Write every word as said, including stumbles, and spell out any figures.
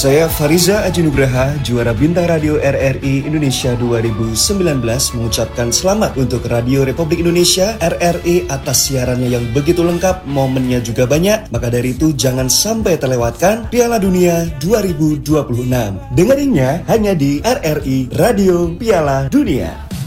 Saya Fariza Ajinugraha, juara Bintang Radio R R I Indonesia dua ribu sembilan belas, mengucapkan selamat untuk Radio Republik Indonesia R R I atas siarannya yang begitu lengkap, momennya juga banyak. Maka dari itu jangan sampai terlewatkan Piala Dunia dua ribu dua puluh enam. Dengerinnya hanya di R R I Radio Piala Dunia.